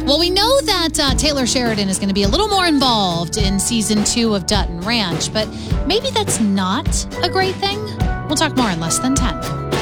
Well, we know that Taylor Sheridan is going to be a little more involved in season 2 of Dutton Ranch, but maybe that's not a great thing. We'll talk more in less than 10.